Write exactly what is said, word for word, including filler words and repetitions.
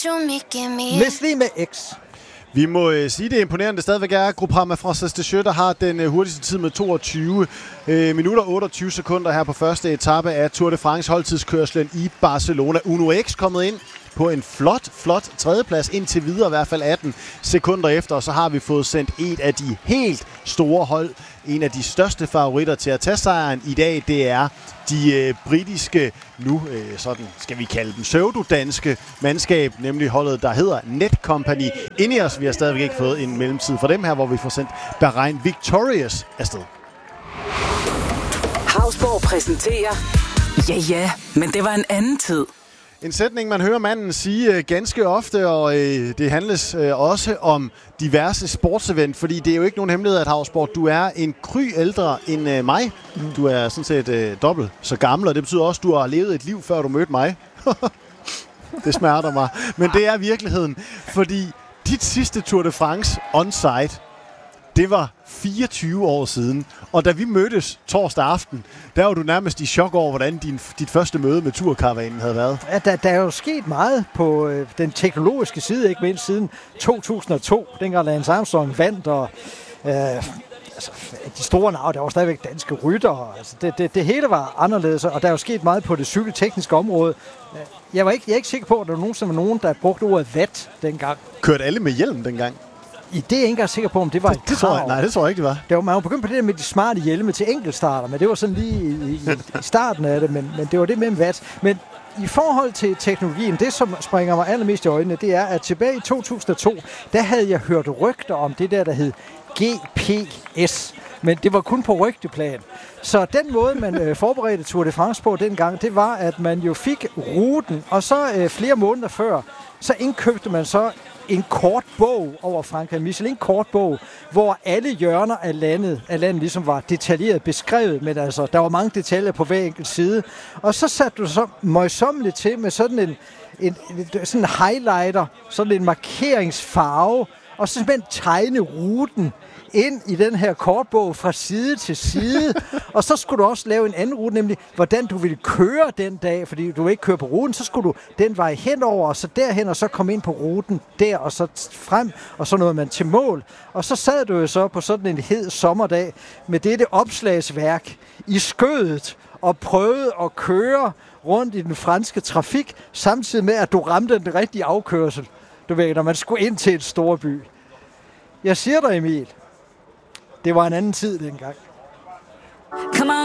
Leslie med X. Vi må øh, sige, det er imponerende. Det stadigvæk er Groupama Frances Deschamps, der har den øh, hurtigste tid med toogtyve øh, minutter otteogtyve sekunder her på første etape af Tour de France holdtidskørslen i Barcelona. Uno X kommet ind på en flot, flot tredjeplads indtil videre, i hvert fald atten sekunder efter. Og så har vi fået sendt et af de helt store hold, en af de største favoritter til at tage sejren i dag. Det er de øh, britiske, nu øh, sådan skal vi kalde dem pseudodanske mandskab, nemlig holdet, der hedder Netcompany. Ineos, vi har stadigvæk ikke fået en mellemtid for dem her, hvor vi får sendt Bahrain Victorious afsted. Hausborg præsenterer. Ja, ja, men det var en anden tid. En sætning, man hører manden sige øh, ganske ofte, og øh, det handles øh, også om diverse sportsevent, fordi det er jo ikke nogen hemmelighed, at Hausborg, du er en kry ældre end øh, mig. Mm. Du er sådan set øh, dobbelt så gammel, og det betyder også, at du har levet et liv, før du mødte mig. Det smerter mig. Men det er virkeligheden, fordi dit sidste Tour de France on-site, det var fireogtyve år siden, og da vi mødtes torsdag aften, der var du nærmest i chok over, hvordan din, dit første møde med Tourkaravanen havde været. Ja, der, der er jo sket meget på øh, den teknologiske side, ikke mindst siden to tusind og to, dengang Lance Armstrong vandt, og øh, altså, de store navne, der var stadigvæk danske ryttere. Altså, det, det, det hele var anderledes, og der er jo sket meget på det cykeltekniske område. Jeg, var ikke, jeg er ikke sikker på, at der var nogen, var nogen, der brugte ordet watt dengang. Kørte alle med hjelm dengang? I det er jeg ikke engang sikker på, om det var det, et det tror jeg, Nej, det tror jeg ikke, det var. Det var man var begyndt på det der med de smarte hjelme til enkeltstarter, men det var sådan lige i, i, i starten af det, men, men det var det med watt. Men i forhold til teknologien, det som springer mig allermest i øjnene, det er, at tilbage i to tusind og to, der havde jeg hørt rygter om det der, der hed G P S. Men det var kun på rygteplan. Så den måde, man øh, forberedte Tour de France på dengang, det var, at man jo fik ruten, og så øh, flere måneder før, så indkøbte man så en kort bog over Frankrig, Michelin kort bog, hvor alle hjørner af landet, af landet ligesom var detaljeret beskrevet, men altså, der var mange detaljer på hver enkelt side. Og så satte du så møjsommeligt til med sådan en, en, en sådan en highlighter, sådan en markeringsfarve, og så simpelthen tegne ruten ind i den her kortbog fra side til side. Og så skulle du også lave en anden rute, nemlig hvordan du ville køre den dag, fordi du ikke kører på ruten, så skulle du den vej henover, og så derhen, og så komme ind på ruten der, og så frem, og så nåede man til mål. Og så sad du jo så på sådan en hed sommerdag med dette opslagsværk i skødet, og prøvede at køre rundt i den franske trafik, samtidig med, at du ramte den rigtige afkørsel. Du ved, når man skulle ind til et storby. Jeg siger dig, Emil, det var en anden tid dengang.